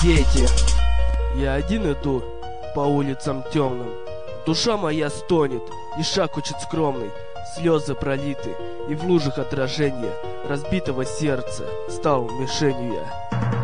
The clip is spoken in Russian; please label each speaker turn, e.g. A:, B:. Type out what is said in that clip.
A: Дети. Я один иду по улицам темным. Душа моя стонет, и шаг очень скромный. Слезы пролиты, и в лужах отражения разбитого сердца стал мишенью я.